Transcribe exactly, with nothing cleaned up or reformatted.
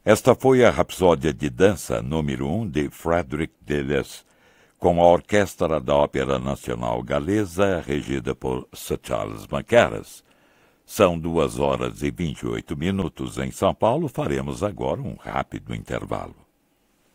Esta foi a Rapsódia de Dança número um de Frédéric Delius, com a Orquestra da Ópera Nacional Galesa, regida por Sir Charles Mackerras. São duas horas e vinte e oito minutos em São Paulo. Faremos agora um rápido intervalo.